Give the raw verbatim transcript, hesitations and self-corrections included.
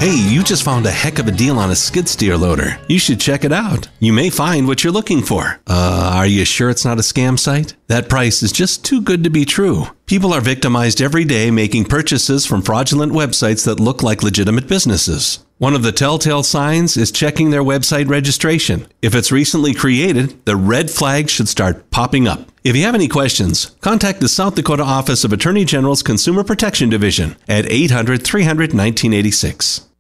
Hey, you just found a heck of a deal on a skid steer loader. You should check it out. You may find what you're looking for. Uh, are you sure it's not a scam site? That price is just too good to be true. People are victimized every day making purchases from fraudulent websites that look like legitimate businesses. One of the telltale signs is checking their website registration. If it's recently created, the red flags should start popping up. If you have any questions, contact the South Dakota Office of Attorney General's Consumer Protection Division at eight hundred, three hundred, nineteen eighty-six.